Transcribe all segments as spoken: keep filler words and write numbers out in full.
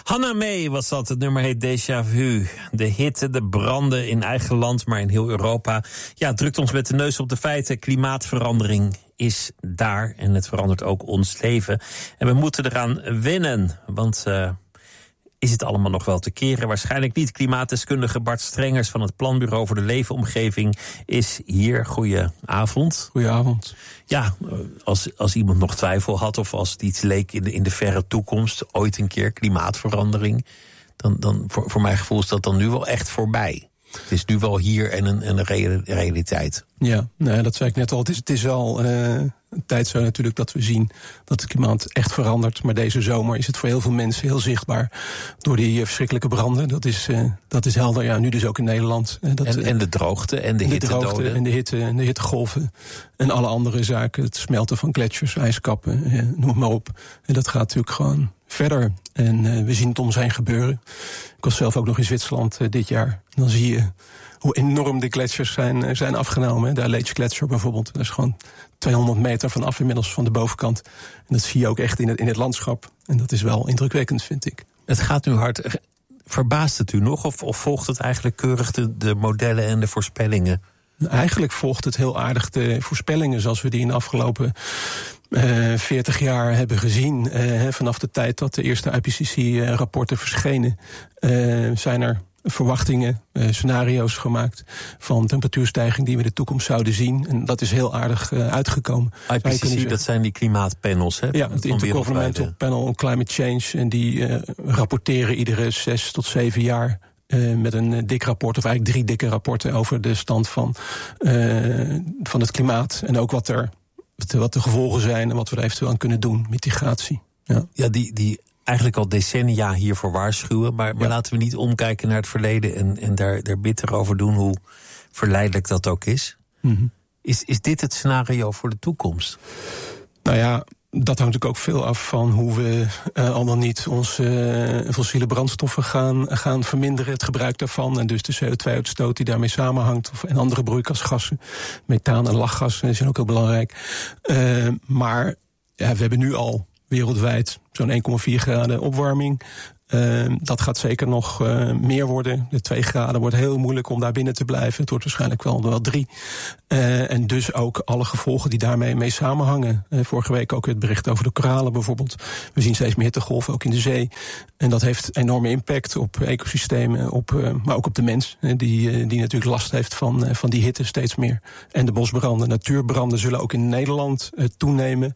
Hannah May was dat, het nummer heet Déjà Vu. De hitte, de branden in eigen land, maar in heel Europa. Ja, het drukt ons met de neus op de feiten. Klimaatverandering is daar en het verandert ook ons leven. En we moeten eraan wennen, want uh, is het allemaal nog wel te keren? Waarschijnlijk niet. Klimaatdeskundige Bart Strengers van het Planbureau voor de Leefomgeving is hier. Goedenavond. Goedenavond. Ja, als, als iemand nog twijfel had of als het iets leek in de, in de verre toekomst, ooit een keer, klimaatverandering, dan, dan voor, voor mijn gevoel is dat dan nu wel echt voorbij. Het is nu wel hier en een, een re- realiteit. Ja, nou, dat zei ik net al. Het is, het is al uh, een tijd zo natuurlijk dat we zien dat het klimaat echt verandert. Maar deze zomer is het voor heel veel mensen heel zichtbaar door die uh, verschrikkelijke branden. Dat is, uh, dat is helder. Ja, nu dus ook in Nederland. Uh, dat, en, en de droogte en de, de hittedoden. droogte en de hitte en de hittegolven. En alle andere zaken. Het smelten van gletsjers, ijskappen, uh, noem het maar op. En dat gaat natuurlijk gewoon verder. En uh, we zien het om ons heen gebeuren. Ik was zelf ook nog in Zwitserland uh, dit jaar. Dan zie je hoe enorm de gletsjers zijn, uh, zijn afgenomen. De Aletsch-gletsjer bijvoorbeeld. Dat is gewoon tweehonderd meter vanaf inmiddels van de bovenkant. En dat zie je ook echt in het, in het landschap. En dat is wel indrukwekkend, vind ik. Het gaat nu hard. Verbaast het u nog? Of, of volgt het eigenlijk keurig de, de modellen en de voorspellingen? Eigenlijk volgt het heel aardig de voorspellingen zoals we die in de afgelopen Uh, veertig jaar hebben gezien. Uh, vanaf de tijd dat de eerste I P C C-rapporten verschenen, uh, zijn er verwachtingen, uh, scenario's gemaakt van temperatuurstijging die we in de toekomst zouden zien. En dat is heel aardig uh, uitgekomen. I P C C, dat zijn die klimaatpanels, hè? Ja, het Intergovernmental Panel on Climate Change. En die uh, rapporteren iedere zes tot zeven jaar Uh, met een uh, dik rapport, of eigenlijk drie dikke rapporten over de stand van, uh, van het klimaat. En ook wat er wat de gevolgen zijn en wat we er eventueel aan kunnen doen, mitigatie. Ja, ja die, die eigenlijk al decennia hiervoor waarschuwen, maar, maar ja. Laten we niet omkijken naar het verleden en, en daar, daar bitter over doen, hoe verleidelijk dat ook is. Mm-hmm. Is, is dit het scenario voor de toekomst? Nou ja, dat hangt natuurlijk ook veel af van hoe we uh, al dan niet onze uh, fossiele brandstoffen gaan, gaan verminderen, het gebruik daarvan. En dus de C O twee uitstoot die daarmee samenhangt. Of, en andere broeikasgassen, methaan en lachgassen, zijn ook heel belangrijk. Uh, maar ja, we hebben nu al wereldwijd zo'n één komma vier graden opwarming. Uh, dat gaat zeker nog uh, meer worden. De twee graden wordt heel moeilijk om daar binnen te blijven. Het wordt waarschijnlijk wel, wel drie. Uh, en dus ook alle gevolgen die daarmee mee samenhangen. Uh, vorige week ook het bericht over de koralen bijvoorbeeld. We zien steeds meer hittegolven, ook in de zee. En dat heeft enorme impact op ecosystemen, op, uh, maar ook op de mens. Uh, die, uh, die natuurlijk last heeft van, uh, van die hitte steeds meer. En de bosbranden, natuurbranden zullen ook in Nederland uh, toenemen.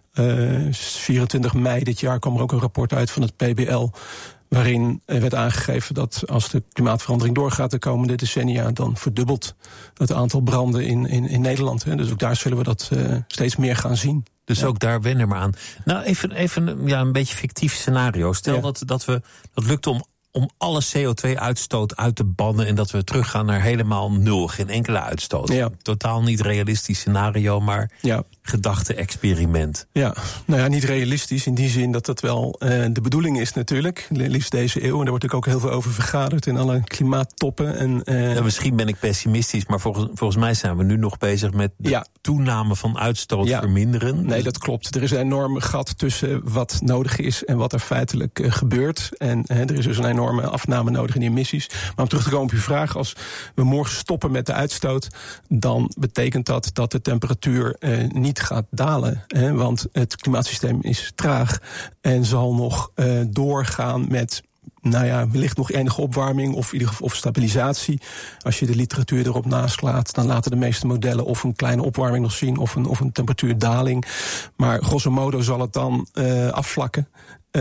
Uh, vierentwintig mei dit jaar kwam er ook een rapport uit van het P B L, waarin werd aangegeven dat als de klimaatverandering doorgaat de komende decennia, dan verdubbelt het aantal branden in, in, in Nederland. Hè. Dus ook daar zullen we dat uh, steeds meer gaan zien. Dus ja. Ook daar wennen we aan. Nou, even, even ja, een beetje fictief scenario. Stel ja. dat, dat we dat lukt om om alle C O twee uitstoot uit te bannen en dat we teruggaan naar helemaal nul, geen enkele uitstoot. Ja. Totaal niet realistisch scenario, maar ja. gedachte-experiment. Ja, nou ja, niet realistisch in die zin dat dat wel uh, de bedoeling is natuurlijk, liefst deze eeuw. En daar wordt natuurlijk ook heel veel over vergaderd in alle klimaattoppen. En, uh, ja, misschien ben ik pessimistisch, maar volgens, volgens mij zijn we nu nog bezig met de ja. toename van uitstoot ja. verminderen. Nee, dat klopt. Er is een enorm gat tussen wat nodig is en wat er feitelijk uh, gebeurt. En uh, er is dus een enorme afname nodig in emissies. Maar om terug te komen op uw vraag, als we morgen stoppen met de uitstoot, dan betekent dat dat de temperatuur uh, niet gaat dalen. Hè, want het klimaatsysteem is traag en zal nog uh, doorgaan met, nou ja, wellicht nog enige opwarming of in ieder geval of stabilisatie. Als je de literatuur erop naslaat, dan laten de meeste modellen of een kleine opwarming nog zien of een, of een temperatuurdaling. Maar grosso modo zal het dan uh, afvlakken.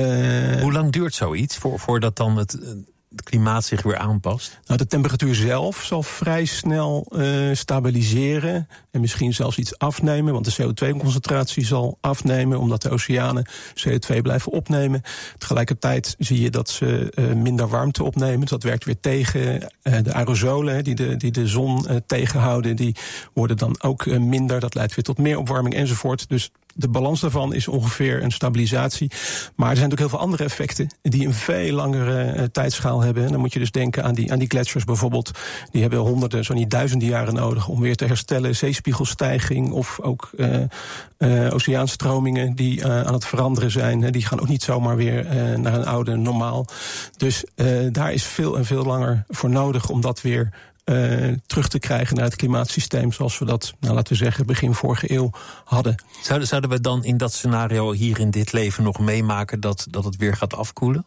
Uh, Hoe lang duurt zoiets voor, voordat dan het, het klimaat zich weer aanpast? Nou, de temperatuur zelf zal vrij snel uh, stabiliseren en misschien zelfs iets afnemen, want de C O twee concentratie zal afnemen omdat de oceanen C O twee blijven opnemen. Tegelijkertijd zie je dat ze uh, minder warmte opnemen. Dus dat werkt weer tegen. Uh, de aerosolen die de, die de zon uh, tegenhouden, die worden dan ook uh, minder. Dat leidt weer tot meer opwarming enzovoort. Dus de balans daarvan is ongeveer een stabilisatie. Maar er zijn natuurlijk heel veel andere effecten die een veel langere uh, tijdschaal hebben. En dan moet je dus denken aan die, aan die gletsjers bijvoorbeeld. Die hebben honderden, zo niet duizenden jaren nodig om weer te herstellen. Zeespiegelstijging of ook uh, uh, oceaanstromingen die uh, aan het veranderen zijn. Hè, die gaan ook niet zomaar weer uh, naar een oude normaal. Dus uh, daar is veel en veel langer voor nodig om dat weer Uh, terug te krijgen naar het klimaatsysteem zoals we dat, nou, laten we zeggen, begin vorige eeuw hadden. Zouden, zouden we dan in dat scenario hier in dit leven nog meemaken dat, dat het weer gaat afkoelen?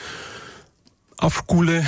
Afkoelen,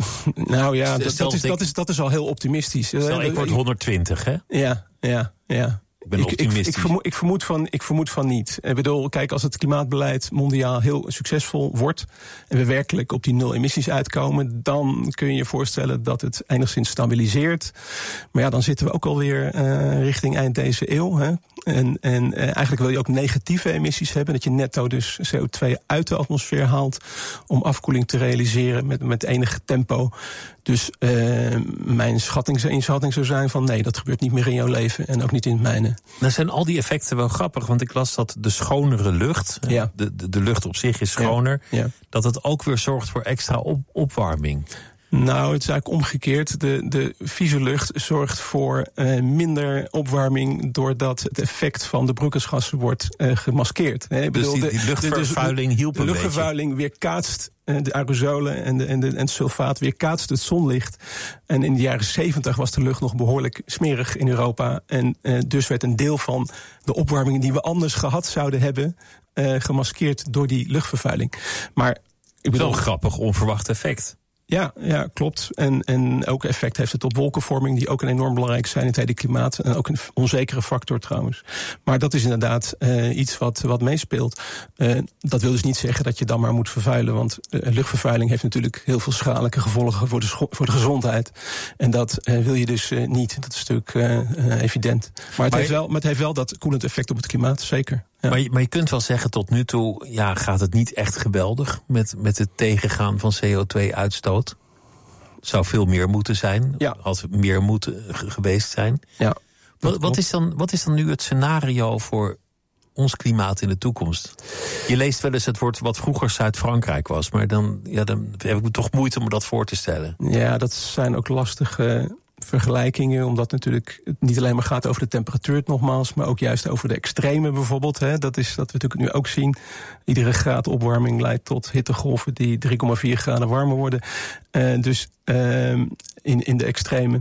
nou ja, dat, dat, is, dat, is, dat is al heel optimistisch. Stel, ik word honderdtwintig, hè? Ja, ja, ja. Ik ben optimistisch. Ik, ik, ik, vermoed, ik, vermoed van, ik vermoed van niet. Ik bedoel, kijk, als het klimaatbeleid mondiaal heel succesvol wordt en we werkelijk op die nul emissies uitkomen, dan kun je je voorstellen dat het enigszins stabiliseert. Maar ja, dan zitten we ook alweer uh, richting eind deze eeuw. Hè? En, en uh, eigenlijk wil je ook negatieve emissies hebben, dat je netto dus C O twee uit de atmosfeer haalt om afkoeling te realiseren met, met enig tempo. Dus uh, mijn schatting, inschatting zou zijn van nee, dat gebeurt niet meer in jouw leven en ook niet in het mijne. Nou zijn al die effecten wel grappig, want ik las dat de schonere lucht, ja. de, de, de lucht op zich is schoner, ja. Ja. dat het ook weer zorgt voor extra op, opwarming. Nou, het is eigenlijk omgekeerd. De, de vieze lucht zorgt voor uh, minder opwarming doordat het effect van de broeikasgassen wordt uh, gemaskeerd. Hè? Ik bedoel, dus die, die luchtvervuiling hielp een De luchtvervuiling weerkaatst uh, de aerosolen en, de, en, de, en het sulfaat weerkaatst het zonlicht. En in de jaren zeventig was de lucht nog behoorlijk smerig in Europa. En uh, dus werd een deel van de opwarming die we anders gehad zouden hebben uh, gemaskeerd door die luchtvervuiling. Maar ik bedoel, wel een grappig onverwacht effect. Ja, ja, klopt. En, en ook effect heeft het op wolkenvorming, die ook een enorm belangrijk zijn in het hele klimaat. En ook een onzekere factor trouwens. Maar dat is inderdaad uh, iets wat, wat meespeelt. Uh, dat wil dus niet zeggen dat je dan maar moet vervuilen. Want uh, luchtvervuiling heeft natuurlijk heel veel schadelijke gevolgen voor de, scho- voor de gezondheid. En dat uh, wil je dus uh, niet. Dat is natuurlijk uh, uh, evident. Maar het, maar heeft wel, maar het heeft wel dat koelend effect op het klimaat, zeker. Ja. Maar, je, maar je kunt wel zeggen, tot nu toe ja, gaat het niet echt geweldig met, met het tegengaan van C O twee uitstoot. Het zou veel meer moeten zijn, ja. had meer moeten geweest zijn. Ja, wat, wat, is dan, wat is dan nu het scenario voor ons klimaat in de toekomst? Je leest wel eens het woord wat vroeger Zuid-Frankrijk was, maar dan, ja, dan heb ik toch moeite om me dat voor te stellen. Ja, dat zijn ook lastige vergelijkingen, omdat natuurlijk het niet alleen maar gaat over de temperatuur nogmaals, maar ook juist over de extreme bijvoorbeeld. Hè. Dat is dat we natuurlijk nu ook zien. Iedere graad opwarming leidt tot hittegolven die drie komma vier graden warmer worden. Uh, dus uh, in, in de extreme.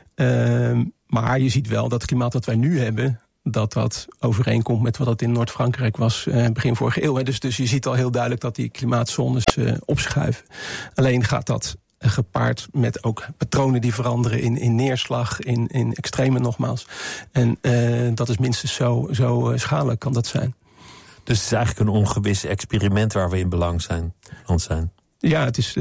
Uh, maar je ziet wel dat het klimaat dat wij nu hebben, dat dat overeenkomt met wat dat in Noord-Frankrijk was uh, begin vorige eeuw. Hè. Dus, dus je ziet al heel duidelijk dat die klimaatzones uh, opschuiven. Alleen gaat dat gepaard met ook patronen die veranderen in, in neerslag, in, in extreme nogmaals. En uh, dat is minstens zo, zo uh, schadelijk kan dat zijn. Dus het is eigenlijk een ongewis experiment waar we in belang zijn, zijn. Ja, het is